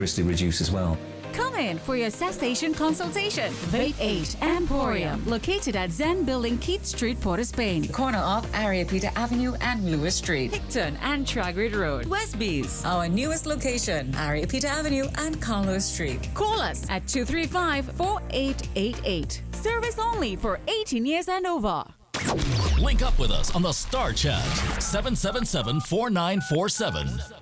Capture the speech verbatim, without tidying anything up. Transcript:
seriously reduce as well. Come in for your cessation consultation. Vape eight Emporium, located at Zen Building, Keith Street, Port of Spain. Corner of Ariapita Avenue and Lewis Street. Hickton and Tragrid Road, Westbees. Our newest location, Ariapita Avenue and Carlos Street. Call us at two three five, four eight eight eight. Service only for eighteen years and over. Link up with us on the Star Chat, seven seven seven, four nine four seven.